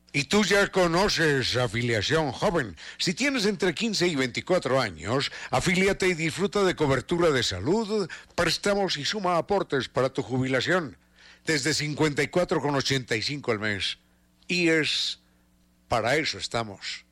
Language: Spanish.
Y tú ya conoces Afiliación Joven. Si tienes entre 15 y 24 años, afíliate y disfruta de cobertura de salud, préstamos y suma aportes para tu jubilación. Desde 54,85 al mes. Y para eso estamos.